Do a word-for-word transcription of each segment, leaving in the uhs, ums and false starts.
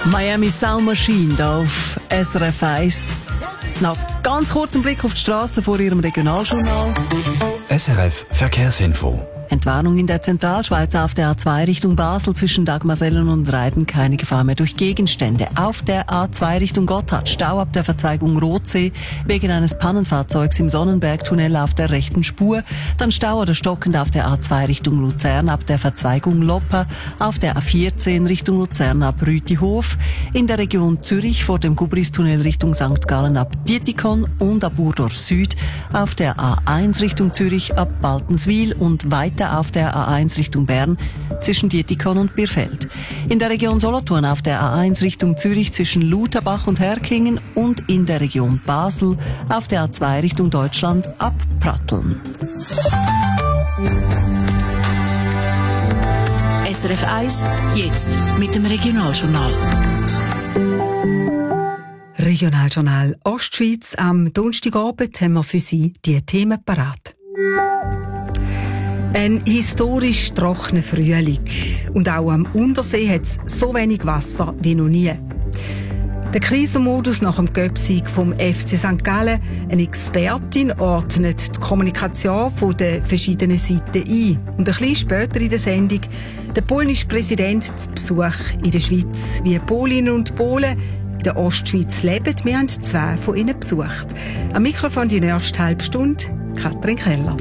Miami Sound Machine da auf S R F eins. Noch ganz kurz einen Blick auf die Straße vor Ihrem Regionaljournal. S R F Verkehrsinfo. Entwarnung in der Zentralschweiz auf der A zwei Richtung Basel zwischen Dagmarsellen und Reiden. Keine Gefahr mehr durch Gegenstände. Auf der A zwei Richtung Gotthard Stau ab der Verzweigung Rotsee wegen eines Pannenfahrzeugs im Sonnenbergtunnel auf der rechten Spur. Dann Stau oder stockend auf der A zwei Richtung Luzern ab der Verzweigung Loppa. Auf der A vierzehn Richtung Luzern ab Rütihof. In der Region Zürich vor dem Gubristunnel Richtung Sankt Gallen ab Dietikon und ab Urdorf Süd. Auf der A eins Richtung Zürich ab Baltenswil und weiter auf der A eins Richtung Bern zwischen Dietikon und Birfeld. In der Region Solothurn auf der A eins Richtung Zürich zwischen Lutherbach und Herkingen und in der Region Basel auf der A zwei Richtung Deutschland ab Pratteln. S R F eins, jetzt mit dem Regionaljournal. Regionaljournal Ostschweiz. Am Donnerstagabend haben wir für Sie die Themen parat. Ein historisch trockener Frühling. Und auch am Untersee hat es so wenig Wasser wie noch nie. Der Krisenmodus nach dem Göpsieg vom F C Sankt Gallen. Eine Expertin ordnet die Kommunikation von den verschiedenen Seiten ein. Und ein bisschen später in der Sendung der polnische Präsident zu Besuch in der Schweiz. Wie Polinnen und Polen in der Ostschweiz leben, wir haben zwei von ihnen besucht. Am Mikrofon die nächste halbe Stunde Katrin Keller.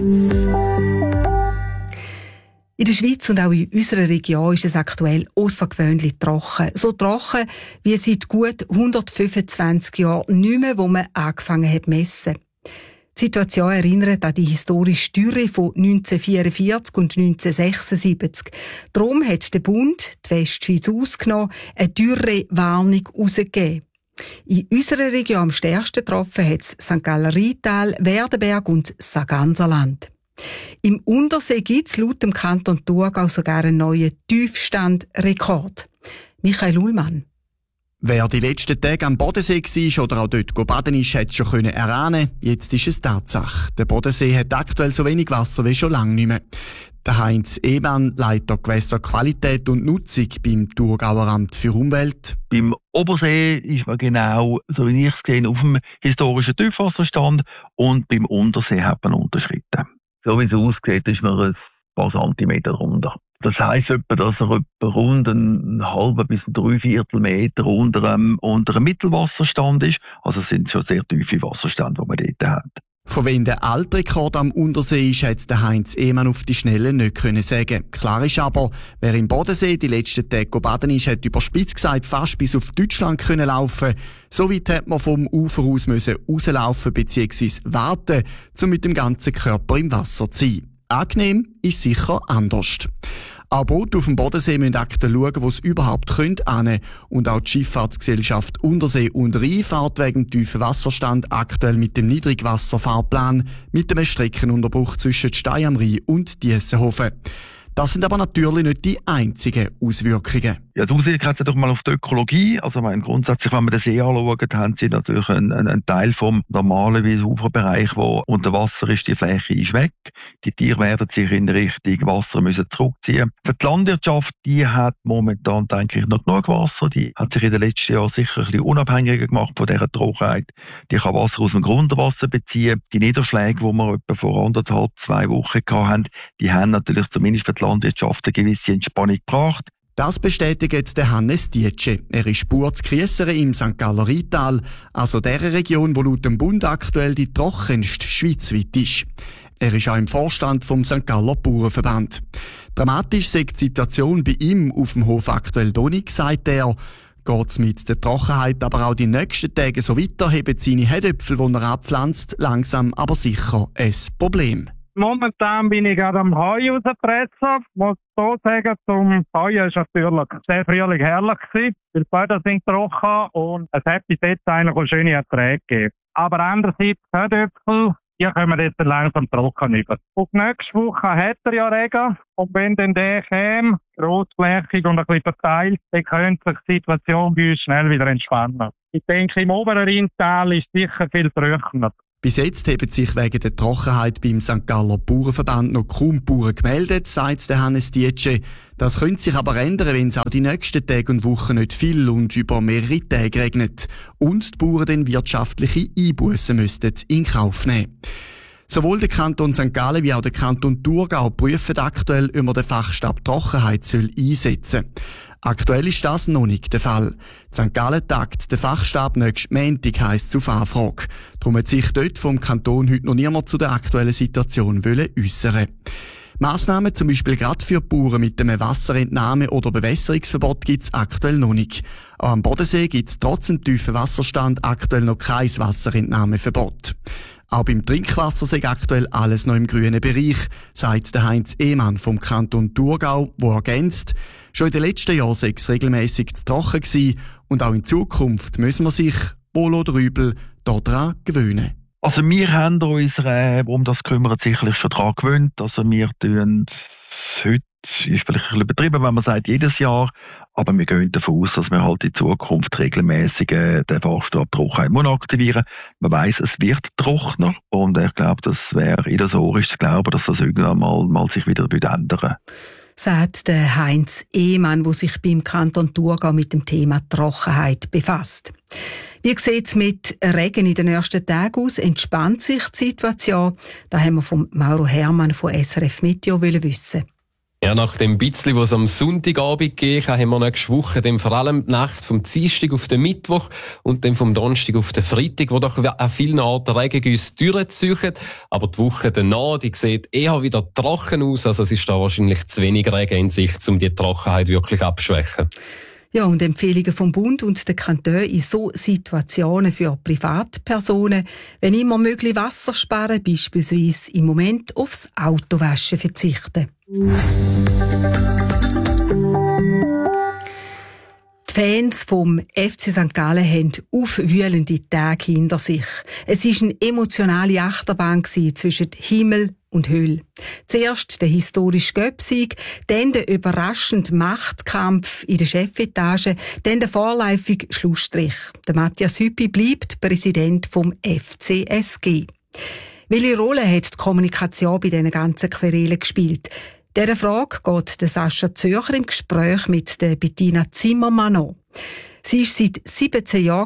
In der Schweiz und auch in unserer Region ist es aktuell außergewöhnlich trocken. So trocken wie seit gut hundertfünfundzwanzig Jahren nicht mehr, wo man angefangen hat zu messen. Die Situation erinnert an die historische Dürre von neunzehnhundertvierundvierzig und neunzehnhundertsechsundsiebzig. Darum hat der Bund die Westschweiz ausgenommen, eine Dürrewarnung herausgegeben. In unserer Region am stärksten getroffen hat es Sankt Galler Rheintal, Werdenberg und das Sarganserland. Im Untersee gibt es laut dem Kanton Thurgau sogar einen neuen Tiefstandrekord. Michael Ullmann. Wer die letzten Tage am Bodensee war oder auch dort baden ist, hat es schon erahnen. Jetzt ist es Tatsache. Der Bodensee hat aktuell so wenig Wasser wie schon lange nicht mehr. Der Heinz Ehmann, Leiter Gewässerqualität und Nutzung beim Thurgauer Amt für Umwelt. Beim Obersee ist man genau, so wie ich es gesehen, auf dem historischen Tiefwasserstand und beim Untersee hat man unterschritten. So wie es aussieht, ist man ein paar Zentimeter runter. Das heisst etwa, dass er etwa rund einen halben bis einen Dreiviertel Meter unter einem, unter einem Mittelwasserstand ist. Also es sind schon sehr tiefe Wasserstände, die man dort hat. Von wem der alte Rekord am Untersee ist, hat der Heinz Ehmann auf die Schnelle nicht können sagen. Klar ist aber, wer im Bodensee die letzten Tage baden ist, hat überspitzt gesagt fast bis auf Deutschland können laufen. So weit hat man vom Ufer aus müssen rauslaufen bzw. warten, um mit dem ganzen Körper im Wasser zu sein. Angenehm ist sicher anders. Auch Boote auf dem Bodensee müssen aktuell schauen, wo sie überhaupt können hin. Und auch die Schifffahrtsgesellschaft Untersee und Rhein fährt wegen tiefen Wasserstand aktuell mit dem Niedrigwasserfahrplan mit dem Streckenunterbruch zwischen Stein am Rhein und Diessenhofen. Das sind aber natürlich nicht die einzigen Auswirkungen. Ja, die Auswirkungen hat doch mal auf die Ökologie. Also, ich meine, grundsätzlich, wenn man den See anschaut, haben sie natürlich einen, einen Teil vom normalen Uferbereich, wo unter Wasser ist, die Fläche ist weg. Die Tiere werden sich in Richtung Wasser müssen zurückziehen. Für die Landwirtschaft, die hat momentan, denke ich, noch genug Wasser. Die hat sich in den letzten Jahren sicher ein bisschen unabhängiger gemacht von dieser Trockenheit. Die kann Wasser aus dem Grundwasser beziehen. Die Niederschläge, die wir etwa vor anderthalb, zwei Wochen hatten, die haben natürlich zumindest für die Landwirtschaft eine gewisse Entspannung gebracht. Das bestätigt der Hannes Dietsche. Er ist Burzkriessere im Sankt Galler Rheintal, also der Region, wo laut dem Bund aktuell die trockenste schweizweit ist. Er ist auch im Vorstand vom Sankt Galler Bauernverband. Dramatisch sei die Situation bei ihm auf dem Hof aktuell noch nicht, sagt er. Geht's mit der Trockenheit aber auch die nächsten Tage so weiter, haben seine Herdöpfel, die er abpflanzt, langsam aber sicher ein Problem. Momentan bin ich gerade am Heu rauspressen. Ich muss so sagen, zum Heuen war natürlich sehr frühling herrlich gewesen. Die Böden sind trocken und es hat bis jetzt eigentlich auch schöne Erträge gegeben. Aber andererseits, Herdöpfel, die kommen jetzt langsam trocken über. Und nächste Woche hat er ja Regen. Und wenn dann der käme, grossflächig und ein bisschen verteilt, dann könnte sich die Situation bei uns schnell wieder entspannen. Ich denke, im oberen Rheintal ist sicher viel trockener. Bis jetzt haben sich wegen der Trockenheit beim Sankt Galler Bauernverband noch kaum Bauern gemeldet, sagt der Hannes Dietsche. Das könnte sich aber ändern, wenn es auch die nächsten Tage und Wochen nicht viel und über mehrere Tage regnet und die Bauern dann wirtschaftliche Einbußen müssten in Kauf nehmen. Sowohl der Kanton Sankt Gallen wie auch der Kanton Thurgau prüfen aktuell, ob man den Fachstab Trockenheit einsetzen soll. Aktuell ist das noch nicht der Fall. Sankt Gallen tagt der Fachstab nächsten Montag, heisst es auf Anfrage. Darum hat sich dort vom Kanton heute noch niemand zu der aktuellen Situation äußern. Massnahmen, zum Beispiel gerade für Bauern mit einem Wasserentnahme- oder Bewässerungsverbot, gibt es aktuell noch nicht. Auch am Bodensee gibt es trotz dem tiefen Wasserstand aktuell noch kein Wasserentnahmeverbot. Auch beim Trinkwasser sei aktuell alles noch im grünen Bereich, sagt der Heinz Ehmann vom Kanton Thurgau, der ergänzt: Schon in den letzten Jahren sei es regelmässig zu trocken gewesen und auch in Zukunft müssen wir sich, wohl oder übel, daran gewöhnen. Also wir haben uns äh, um das kümmern sicherlich schon daran gewöhnt. Also wir tun heute, ist vielleicht ein bisschen übertrieben, wenn man sagt jedes Jahr, aber wir gehen davon aus, dass wir halt in Zukunft regelmäßig äh, den Fachstab Trockenheit aktivieren. Man weiss, es wird trockener und ich glaube, das wäre illusorisch zu glauben, dass das irgendwann mal, mal sich wieder ändern, sagt der Heinz Ehmann, der sich beim Kanton Thurgau mit dem Thema Trockenheit befasst. Wie sieht es mit Regen in den ersten Tagen aus? Entspannt sich die Situation? Da haben wir von Mauro Hermann von S R F Meteo wissen. Ja, nach dem bisschen, was es am Sonntagabend gegeben hat, haben wir nächste Woche dann vor allem die Nacht vom Dienstag auf den Mittwoch und dann vom Donnerstag auf den Freitag, wo doch an vielen Orten Regengüsse durchziehen. Aber die Woche danach, die sieht eher wieder trocken aus, also es ist da wahrscheinlich zu wenig Regen in Sicht, um die Trockenheit wirklich abzuschwächen. Ja, und Empfehlungen vom Bund und der Kanton in so Situationen für Privatpersonen, wenn immer möglich Wasser sparen, beispielsweise im Moment aufs Autowaschen verzichten. Die Fans vom F C Sankt Gallen haben aufwühlende Tage hinter sich. Es war eine emotionale Achterbahn zwischen Himmel und Hölle. Zuerst der historische Göpsieg, dann der überraschende Machtkampf in der Chefetage, dann der vorläufige Schlussstrich. Der Matthias Hüppi bleibt Präsident vom F C S G. Welche Rolle hat die Kommunikation bei diesen ganzen Querelen gespielt? Dieser Frage geht der Sascha Zürcher im Gespräch mit der Bettina Zimmermann an. Sie ist seit siebzehn Jahren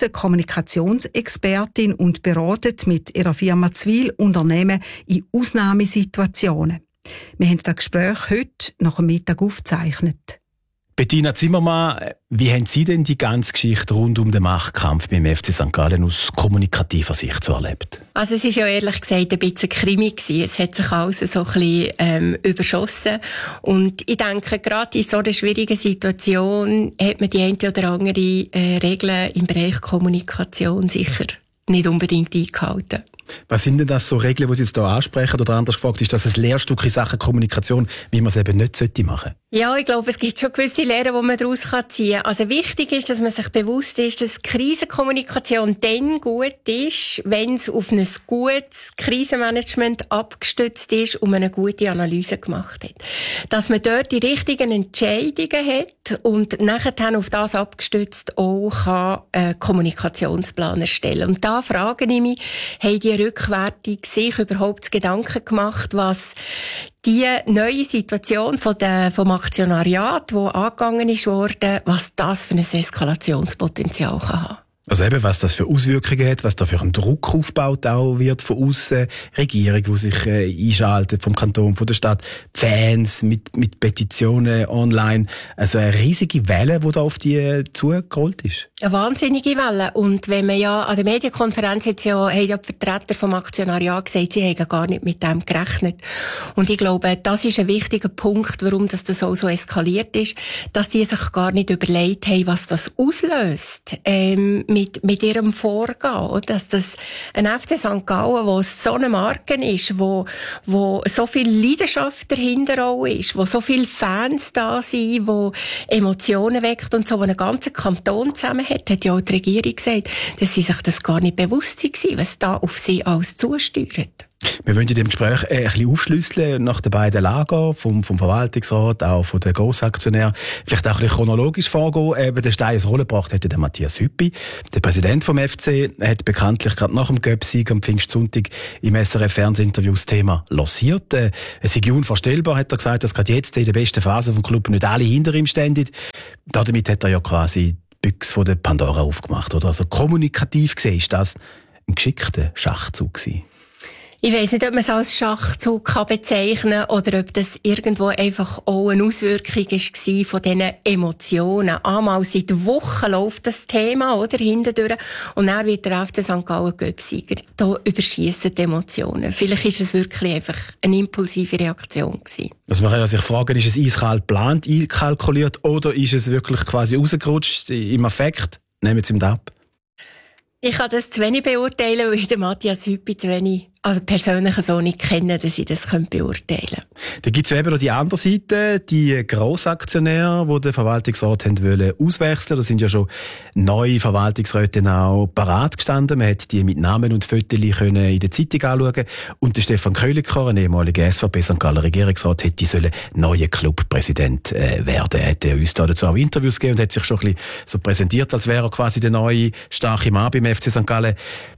Krisenkommunikationsexpertin und beratet mit ihrer Firma Zwil Unternehmen in Ausnahmesituationen. Wir haben das Gespräch heute nach dem Mittag aufgezeichnet. Bettina Zimmermann, wie haben Sie denn die ganze Geschichte rund um den Machtkampf beim F C Sankt Gallen aus kommunikativer Sicht so erlebt? Also es war ja ehrlich gesagt ein bisschen Krimi gewesen. Es hat sich alles so ein bisschen ähm, überschossen. Und ich denke, gerade in so einer schwierigen Situation hat man die eine oder andere äh, Regel im Bereich Kommunikation sicher nicht unbedingt eingehalten. Was sind denn das so Regeln, die Sie jetzt hier ansprechen? Oder anders gefragt, ist das ein Lehrstück in Sachen Kommunikation, wie man es eben nicht machen sollte? Ja, ich glaube, es gibt schon gewisse Lehren, die man daraus ziehen kann. Also wichtig ist, dass man sich bewusst ist, dass Krisenkommunikation dann gut ist, wenn es auf ein gutes Krisenmanagement abgestützt ist und man eine gute Analyse gemacht hat. Dass man dort die richtigen Entscheidungen hat und nachher dann auf das abgestützt auch kann, einen Kommunikationsplan erstellen. Und da frage ich mich, haben die rückwärtig sich überhaupt Gedanken gemacht, was die neue Situation von der, vom Aktionariat, die angegangen ist worden, was das für ein Eskalationspotenzial kann haben? Also eben, was das für Auswirkungen hat, was da für ein Druck aufgebaut auch wird von aussen, Regierung, die sich äh, einschaltet, vom Kanton, von der Stadt, Fans mit, mit Petitionen online. Also eine riesige Welle, die da auf die äh, zugerollt ist. Eine wahnsinnige Welle. Und wenn man ja an der Medienkonferenz jetzt ja, haben ja die Vertreter vom Aktionariat gesagt, sie haben gar nicht mit dem gerechnet. Und ich glaube, das ist ein wichtiger Punkt, warum das so, so eskaliert ist, dass die sich gar nicht überlegt haben, was das auslöst, ähm, mit, mit ihrem Vorgehen. Dass das ein F C Sankt Gallen, wo so eine Marke ist, wo, wo so viel Leidenschaft dahinter auch ist, wo so viele Fans da sind, wo Emotionen weckt und so, wo einen ganzen Kanton zusammen hat, hat ja auch die Regierung gesagt, dass sie sich das gar nicht bewusst waren, was da auf sie alles zusteuert. Wir wollen in dem Gespräch ein bisschen aufschlüsseln nach den beiden Lagern, vom, vom Verwaltungsrat, auch von den Grossaktionären. Vielleicht auch ein bisschen chronologisch vorgehen. Eben den Stein ins Rollen gebracht hätte der Matthias Hüppi. Der Präsident vom F C hat bekanntlich gerade nach dem Göpp-Sieg am Pfingstsonntag im S R F-Fernsehinterview das Thema lanciert. Äh, es sei unvorstellbar, hat er gesagt, dass gerade jetzt in der besten Phase vom Club nicht alle hinter ihm stehen. Damit hat er ja quasi die Büchse von der Pandora aufgemacht, oder? Also kommunikativ gesehen ist das ein geschickter Schachzug gewesen. Ich weiss nicht, ob man es als Schachzug kann bezeichnen kann oder ob das irgendwo einfach auch eine Auswirkung war von diesen Emotionen. Einmal seit Wochen läuft das Thema, oder, hintendurch, und dann wird der F C Sankt Gallen Göpp-Sieger. Da überschiessen die Emotionen. Vielleicht ist es wirklich einfach eine impulsive Reaktion gewesen. Also man kann sich fragen, ist es eiskalt geplant, einkalkuliert, oder ist es wirklich quasi rausgerutscht im Affekt? Nehmen Sie ihm das ab. Ich kann das zu wenig beurteilen, weil ich den Matthias Hüppi zu wenig, also persönlich so nicht kenne, dass ich das beurteilen könnte. Da gibt es eben noch die andere Seite, die Grossaktionäre, die den Verwaltungsrat haben wollen auswechseln. Da sind ja schon neue Verwaltungsräte auch parat gestanden. Man hat die mit Namen und Fotos in der Zeitung anschauen. Und der Stefan Köhliker, ein ehemaliger S V P Sankt Gallen Regierungsrat, hätte sollen neuer Clubpräsident äh, werden. Er hat uns dazu auch Interviews gegeben und hat sich schon ein bisschen so präsentiert, als wäre er quasi der neue starke Mann beim F C Sankt Gallen.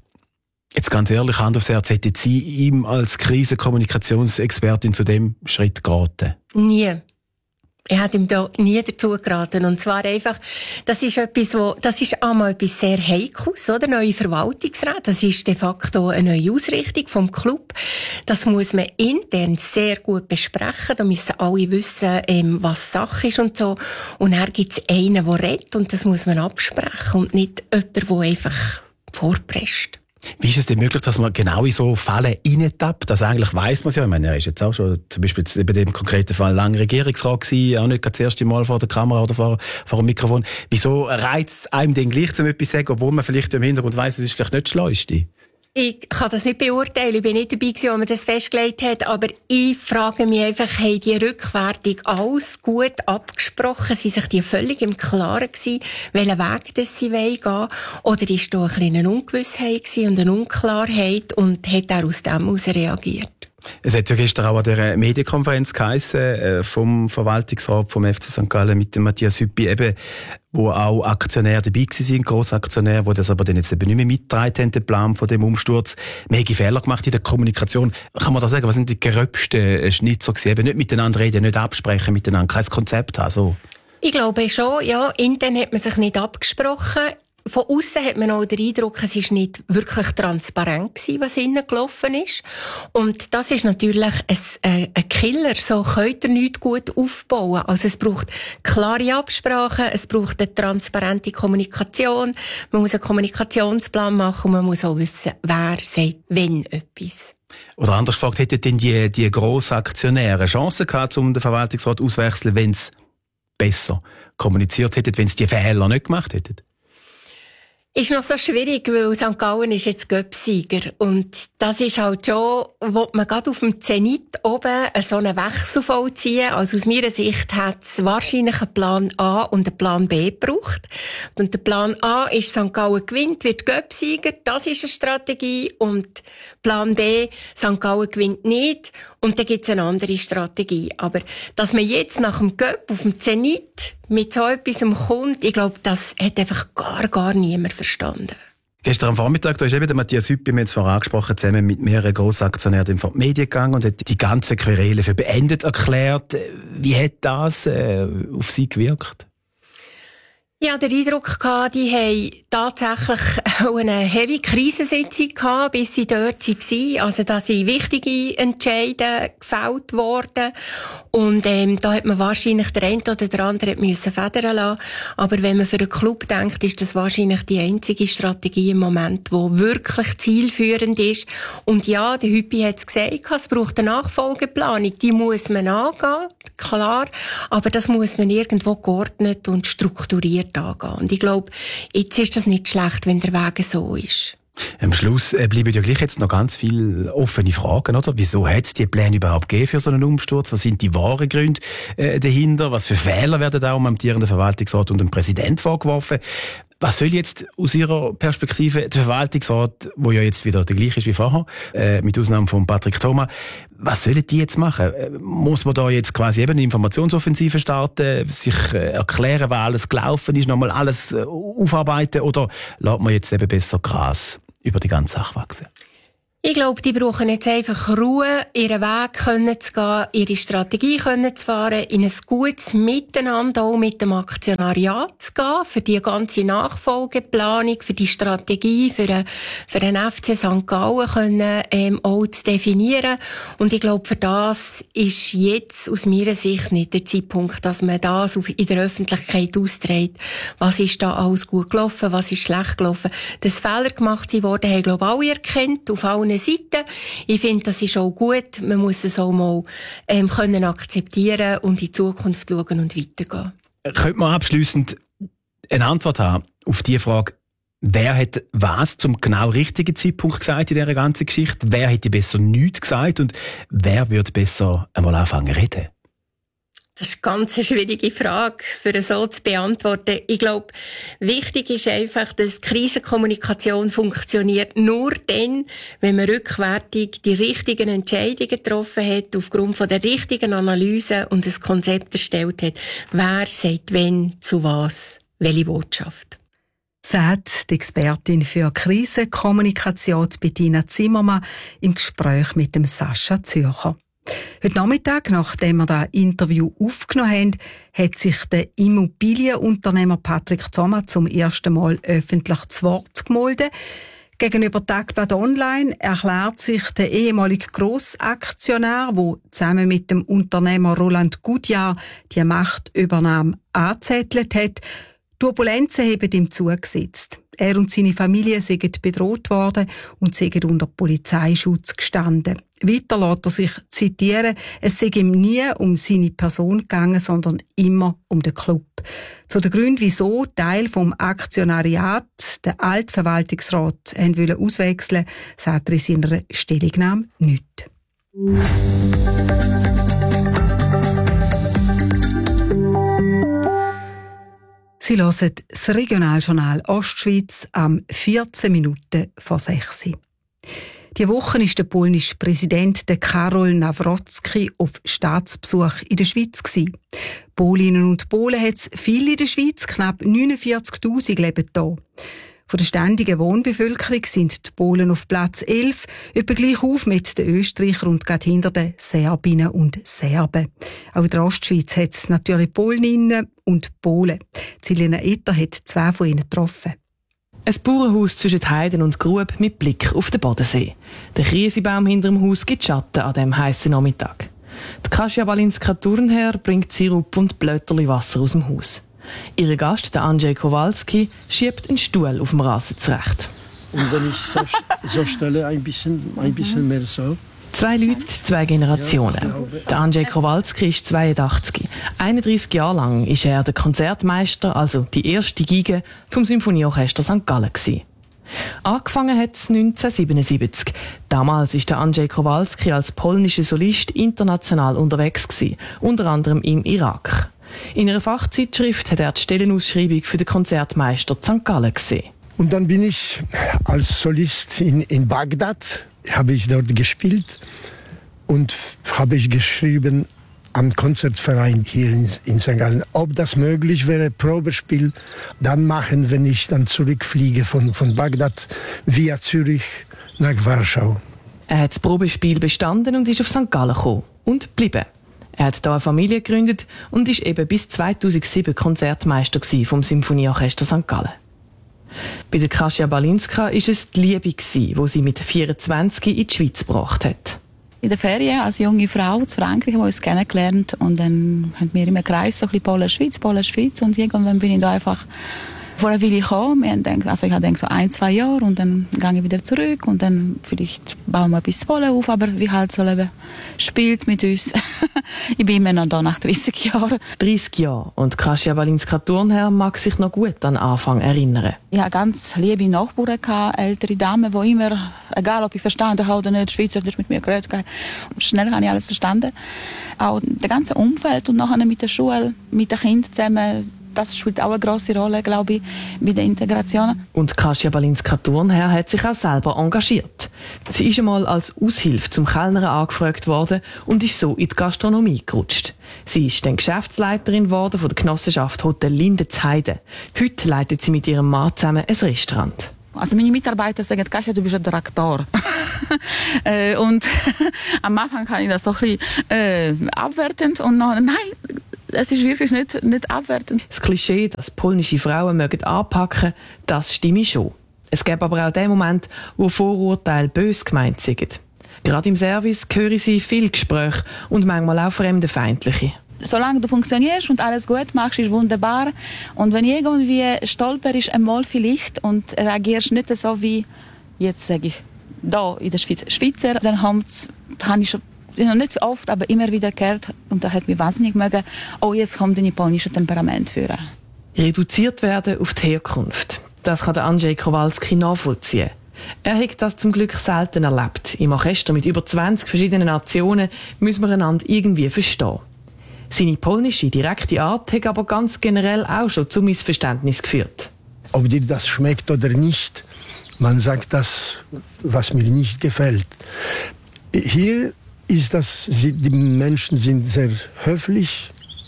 Jetzt ganz ehrlich, Hand aufs Herz, hätte Sie ihm als Krisenkommunikationsexpertin zu dem Schritt geraten? Nie. Ich hätte ihm da nie dazu geraten. Und zwar einfach, das ist etwas, wo, das ist einmal etwas sehr Heikles, oder? Neue Verwaltungsrat. Das ist de facto eine neue Ausrichtung vom Club. Das muss man intern sehr gut besprechen. Da müssen alle wissen, ähm, was Sache ist und so. Und dann gibt es einen, der redet, und das muss man absprechen. Und nicht jemand, der einfach vorpresst. Wie ist es denn möglich, dass man genau in so Fälle reintappt? Also eigentlich weiss man es ja. Ich meine, er ist jetzt auch schon zum Beispiel bei dem konkreten Fall lange Regierungsrat gewesen, auch nicht das erste Mal vor der Kamera oder vor, vor dem Mikrofon. Wieso reizt einem denn gleich zu etwas sagen, obwohl man vielleicht im Hintergrund weiss, es ist vielleicht nicht das Schleuste? Ich kann das nicht beurteilen. Ich bin nicht dabei gewesen, als man das festgelegt hat. Aber ich frage mich einfach, haben die rückwärtig alles gut abgesprochen? Sind sich die völlig im Klaren gewesen, welchen Weg das sie gehen wollen? Oder ist da ein bisschen eine Ungewissheit gewesen und eine Unklarheit, und hat er aus dem heraus reagiert? Es hat ja gestern auch an der Medienkonferenz geheissen, äh, vom Verwaltungsrat vom F C Sankt Gallen mit dem Matthias Hüppi, eben, wo auch Aktionäre dabei waren, Grossaktionäre, die das aber dann jetzt eben nicht mehr mitgetragen haben, den Plan von dem Umsturz. Wir haben Fehler gemacht in der Kommunikation. Kann man da sagen, was sind die gröbsten Schnitzer gewesen? Eben nicht miteinander reden, nicht absprechen miteinander, kein Konzept haben, so. Ich glaube schon, ja. Intern hat man sich nicht abgesprochen. Von aussen hat man auch den Eindruck, es ist nicht wirklich transparent gewesen, was innen gelaufen ist. Und das ist natürlich ein, äh, ein Killer. So könnt ihr nicht gut aufbauen. Also es braucht klare Absprachen, es braucht eine transparente Kommunikation. Man muss einen Kommunikationsplan machen und man muss auch wissen, wer sagt wenn etwas. Oder anders gefragt, hätten denn die, die Grossaktionäre Chancen gehabt, um den Verwaltungsrat auszuwechseln, wenn sie besser kommuniziert hätten, wenn sie die Fehler nicht gemacht hätten? Ist noch so schwierig, weil Sankt Gallen ist jetzt Göpp-Sieger. Und das ist halt schon, wo man gerade auf dem Zenit oben so einen Wechsel vollziehen. Also aus meiner Sicht hat es wahrscheinlich einen Plan A und einen Plan B gebraucht. Und der Plan A ist, Sankt Gallen gewinnt, wird Göpp-Sieger. Das ist eine Strategie. Und Plan B, Sankt Gallen gewinnt nicht. Und dann gibt es eine andere Strategie. Aber dass man jetzt nach dem Göpp auf dem Zenit mit so etwas kommt, ich glaube, das hat einfach gar, gar niemand verstanden. Gestern am Vormittag, da ist eben der Matthias Hüppi, wir haben es vorher angesprochen, zusammen mit mehreren Grossaktionären vor die Medien gegangen und hat die ganze Querele für beendet erklärt. Wie hat das äh, auf Sie gewirkt? Ja, den Eindruck gehabt, die haben tatsächlich auch eine heavy Krisensitzung gehabt, bis sie dort waren. Also, da sind wichtige Entscheide gefällt worden. Und, ähm, da hat man wahrscheinlich der eine oder der andere müssen federn lassen. Aber wenn man für einen Club denkt, ist das wahrscheinlich die einzige Strategie im Moment, die wirklich zielführend ist. Und ja, der Hüppi hat es gesagt, es braucht eine Nachfolgeplanung. Die muss man angehen, klar. Aber das muss man irgendwo geordnet und strukturiert angehen. Und ich glaube, jetzt ist das nicht schlecht, wenn der Weg so ist. Am Schluss äh, bleiben ja gleich jetzt noch ganz viele offene Fragen, oder? Wieso hat es die Pläne überhaupt gegeben für so einen Umsturz? Was sind die wahren Gründe äh, dahinter? Was für Fehler werden da am amtierenden Verwaltungsrat und dem Präsident vorgeworfen? Was soll jetzt aus Ihrer Perspektive der Verwaltungsrat, wo ja jetzt wieder der gleiche ist wie vorher, äh, mit Ausnahme von Patrick Thoma, was sollen die jetzt machen? Muss man da jetzt quasi eben eine Informationsoffensive starten, sich äh, erklären, was alles gelaufen ist, nochmal alles äh, aufarbeiten, oder lässt man jetzt eben besser Gras über die ganze Sache wachsen? Ich glaube, die brauchen jetzt einfach Ruhe, ihren Weg können zu gehen, ihre Strategie können zu fahren, in ein gutes Miteinander auch mit dem Aktionariat zu gehen, für die ganze Nachfolgeplanung, für die Strategie, für den, für den F C Sankt Gallen können, ähm, auch zu definieren. Und ich glaube, für das ist jetzt aus meiner Sicht nicht der Zeitpunkt, dass man das auf, in der Öffentlichkeit austrägt. Was ist da alles gut gelaufen, was ist schlecht gelaufen? Dass Fehler gemacht wurden, haben, glaube ich, alle erkannt, auf allen Seiten. Ich finde, das ist auch gut. Man muss es auch mal ähm, können akzeptieren und in die Zukunft schauen und weitergehen. Könnte man abschliessend eine Antwort haben auf die Frage, wer hat was zum genau richtigen Zeitpunkt gesagt in dieser ganzen Geschichte? Wer hätte besser nichts gesagt und wer würde besser einmal anfangen zu reden? Das ist eine ganz schwierige Frage, für so zu beantworten. Ich glaube, wichtig ist einfach, dass Krisenkommunikation funktioniert nur dann, wenn man rückwärtig die richtigen Entscheidungen getroffen hat, aufgrund von der richtigen Analyse und ein Konzept erstellt hat. Wer sagt wenn, zu was, welche Botschaft. Sagt die Expertin für Krisenkommunikation Bettina Zimmermann im Gespräch mit dem Sascha Zürcher. Heute Nachmittag, nachdem wir das Interview aufgenommen haben, hat sich der Immobilienunternehmer Patrick Thoma zum ersten Mal öffentlich zu Wort gemeldet. Gegenüber Tagblatt Online erklärt sich der ehemalige Grossaktionär, der zusammen mit dem Unternehmer Roland Goodjahr die Machtübernahme angezettelt hat. Turbulenzen haben ihm zugesetzt. Er und seine Familie sind bedroht worden und sind unter Polizeischutz gestanden. Weiter lässt er sich zitieren, es sei ihm nie um seine Person gegangen, sondern immer um den Club. Zu den Gründen, wieso Teil vom Aktionariat, der Altverwaltungsrat, wollen auswechseln, sagt er in seiner Stellungnahme nichts. Sie hören das Regionaljournal Ostschweiz am vierzehn Minuten vor sechs. Die Woche war der polnische Präsident Karol Nawrocki auf Staatsbesuch in der Schweiz. Polinnen und Polen hat es viele in der Schweiz, knapp neunundvierzigtausend leben hier. Von der ständigen Wohnbevölkerung sind die Polen auf Platz elf, etwa gleich auf mit den Österreichern und gerade hinter den Serbinnen und Serben. Auch in der Ostschweiz hat es natürlich Polinnen und Polen. Silena Etter hat zwei von ihnen getroffen. Ein Bauernhaus zwischen Heiden und Grub mit Blick auf den Bodensee. Der Krisenbaum hinter dem Haus gibt Schatten an diesem heissen Nachmittag. Die Kasia Balinska Turnherr bringt Sirup und Blöterli Wasser aus dem Haus. Ihr Gast, der Andrzej Kowalski, schiebt einen Stuhl auf dem Rasen zurecht. Und wenn ich so, so stelle, ein bisschen, ein bisschen mehr so. Zwei Leute, zwei Generationen. Der Andrzej Kowalski ist zweiundachtzig. einunddreissig Jahre lang war er der Konzertmeister, also die erste Geige vom Symphonieorchester Sankt Gallen gewesen. Angefangen hat es neunzehnhundertsiebenundsiebzig. Damals war der Andrzej Kowalski als polnischer Solist international unterwegs gewesen, unter anderem im Irak. In einer Fachzeitschrift hat er die Stellenausschreibung für den Konzertmeister Sankt Gallen gesehen. Und dann bin ich als Solist in, in Bagdad, habe ich dort gespielt und habe ich geschrieben am Konzertverein hier in, in Sankt Gallen, ob das möglich wäre, Probespiel dann machen, wenn ich dann zurückfliege von, von Bagdad via Zürich nach Warschau. Er hat das Probespiel bestanden und ist auf Sankt Gallen gekommen und geblieben. Er hat hier eine Familie gegründet und ist eben bis zweitausendsieben Konzertmeister vom Symphonieorchester Sankt Gallen. Bei der Kasia Balinska war es die Liebe, die sie mit vierundzwanzig in die Schweiz gebracht hat. In der Ferien als junge Frau in Frankreich haben wir uns kennengelernt und dann haben wir immer gereist, so ein bisschen Polen-Schweiz, Polen-Schweiz und irgendwann bin ich da einfach vor einer Weile gekommen. Wir haben gedacht, also ich habe gedacht, so ein, zwei Jahre und dann gehe ich wieder zurück und dann vielleicht bauen wir ein bisschen Polen auf, aber wie halt so Leben spielt mit uns. Ich bin immer noch da nach dreissig Jahren. dreissig Jahre und Kasia Balinska Turnherr mag sich noch gut an den Anfang erinnern. Ich hatte ganz liebe Nachbarn, ältere Damen, die immer, egal ob ich verstanden habe oder nicht, Schweizer, mit mir geredet. Schnell habe ich alles verstanden. Auch das ganze Umfeld und nachher mit der Schule, mit den Kindern zusammen, Das spielt auch eine grosse Rolle, glaube ich, bei der Integration. Und Kasia Balinska-Thurnherr hat sich auch selber engagiert. Sie ist einmal als Aushilfe zum Kellnern angefragt worden und ist so in die Gastronomie gerutscht. Sie ist dann Geschäftsleiterin geworden von der Genossenschaft Hotel Lindenzheide. Heute leitet sie mit ihrem Mann zusammen ein Restaurant. Also meine Mitarbeiter sagen, Kasia, du bist ein Direktor. äh, und am Anfang kann ich das so ein bisschen äh, abwertend und noch, nein, es ist wirklich nicht, nicht abwertend. Das Klischee, dass polnische Frauen mögen anpacken, das stimme schon. Es gäbe aber auch den Moment, wo Vorurteile bös gemeint sind. Gerade im Service höre sie viel Gespräche und manchmal auch fremdenfeindliche. Solange du funktionierst und alles gut machst, ist wunderbar. Und wenn irgendwie stolperst einmal vielleicht und reagierst nicht so wie, jetzt sage ich, da in der Schweiz, Schweizer, dann habe ich schon noch nicht oft, aber immer wieder gehört, und da hat mich wahnsinnig mögen, oh, jetzt kommt ein polnisches Temperament führen. Reduziert werden auf die Herkunft. Das kann der Andrzej Kowalski nachvollziehen. Er hat das zum Glück selten erlebt. Im Orchester mit über zwanzig verschiedenen Nationen müssen wir einander irgendwie verstehen. Seine polnische, direkte Art hat aber ganz generell auch schon zu Missverständnis geführt. Ob dir das schmeckt oder nicht, man sagt das, was mir nicht gefällt. Hier ist das, die Menschen sind sehr höflich,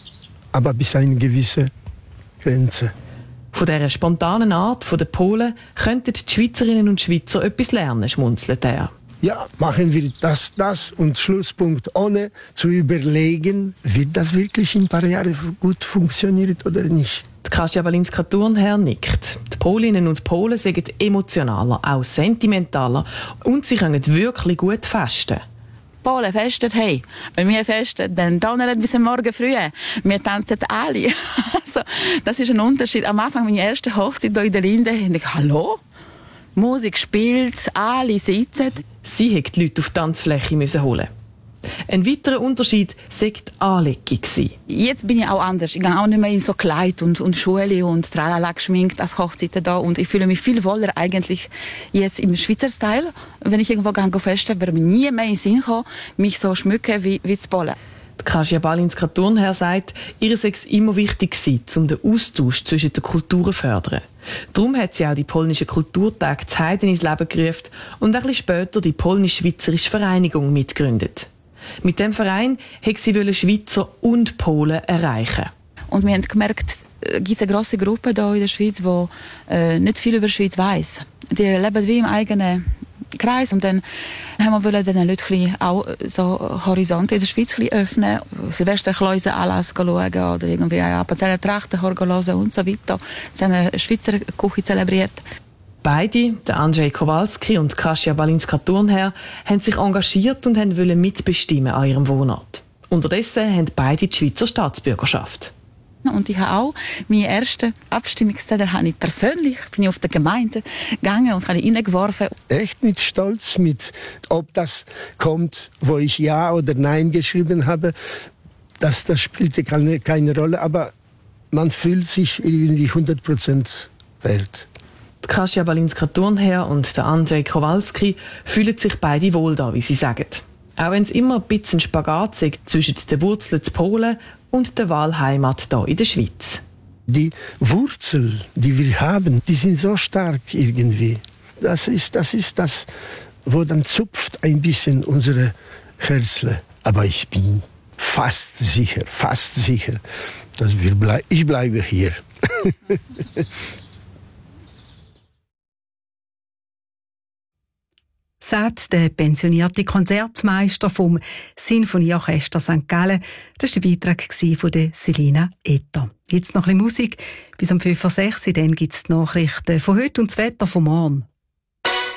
aber bis eine gewisse Grenze. Von dieser spontanen Art der Polen könnten die Schweizerinnen und Schweizer etwas lernen, schmunzelt er. Ja, machen wir das, das und Schlusspunkt, ohne zu überlegen, wird das wirklich in ein paar Jahren gut funktioniert oder nicht. Die Kasia Balinska-Thurnherr nickt. Die Polinnen und Polen sind emotionaler, auch sentimentaler und sie können wirklich gut festen. Polen festen, hey, wenn wir festen, dann donnern bis morgen früh. Wir tanzen alle. Also, das ist ein Unterschied. Am Anfang meiner ersten Hochzeit hier in der Linde, dachte ich, hallo? Musik spielt, alle sitzen. Sie musste die Leute auf die Tanzfläche holen. Ein weiterer Unterschied war die Anlegung. Jetzt bin ich auch anders. Ich gehe auch nicht mehr in so Kleid und, und Schuhe und tralala geschminkt als Hochzeiten da. Und ich fühle mich viel wohler eigentlich jetzt im Schweizer Style. Wenn ich irgendwo gehe festen, würde mir nie mehr in den Sinn kommen, mich so schmücken wie, wie zu Polen. Kasia Balinska-Thurnherr sagt, ihr sei es immer wichtig gewesen, um den Austausch zwischen den Kulturen zu fördern. Darum hat sie auch die polnischen Kulturtage zu Heiden ins Leben gerufen und ein bisschen später die polnisch-schweizerische Vereinigung mitgegründet. Mit dem Verein wollte sie Schweizer und Polen erreichen. Und wir haben gemerkt, es gibt eine grosse Gruppe hier in der Schweiz, die äh, nicht viel über die Schweiz weiss. Die leben wie im eigenen Kreis. Und dann haben wir den Leuten auch so Horizonte in der Schweiz öffnen, Silvesterkläuse Anlass schauen oder irgendwie eine Appenzeller Trachtenchor hören und so weiter. Jetzt haben wir eine Schweizer Küche zelebriert. Beide, der Andrzej Kowalski und Kasia Balinska-Thurnherr, haben sich engagiert und wollten mitbestimmen an ihrem Wohnort. Unterdessen haben beide die Schweizer Staatsbürgerschaft. Und ich habe auch meine ersten Abstimmungszettel habe ich persönlich, bin ich auf der Gemeinde gegangen und habe ihn reingeworfen. Echt mit Stolz, mit, ob das kommt, wo ich Ja oder Nein geschrieben habe, das, das spielte keine, keine Rolle, aber man fühlt sich irgendwie hundert Prozent wert. Kasia Balinska-Thurnherr und der Andrzej Kowalski fühlen sich beide wohl da, wie sie sagen. Auch wenn es immer ein bisschen Spagat ist zwischen den Wurzeln zu Polen und der Wahlheimat hier in der Schweiz. Die Wurzeln, die wir haben, die sind so stark irgendwie. Das ist das, ist das wo dann zupft ein bisschen unsere Herzle. Aber ich bin fast sicher, fast sicher, dass wir blei- ich bleibe hier. Sagt der pensionierte Konzertmeister vom Sinfonieorchester Sankt Gallen. Das war der Beitrag von der Selina Etter. Jetzt noch ein bisschen Musik. Bis um fünf Uhr sechs, dann gibt es die Nachrichten von heute und das Wetter von morgen.